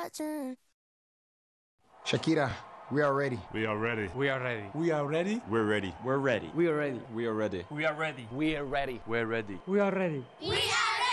watching. Shakira, we are ready. We are ready. We are ready. We are ready. We're ready. We're ready. We are ready. We are ready. We are ready. We are ready. We're ready. We are ready. We are